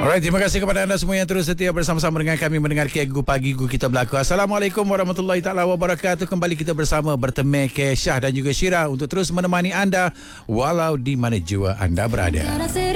Alright, terima kasih kepada anda semua yang terus setia bersama-sama dengan kami mendengar Gu Pagi Gu Kita Berlaku. Assalamualaikum warahmatullahi taala wabarakatuh. Kembali kita bersama bertemu Syah dan juga Syira untuk terus menemani anda walau di mana jua anda berada.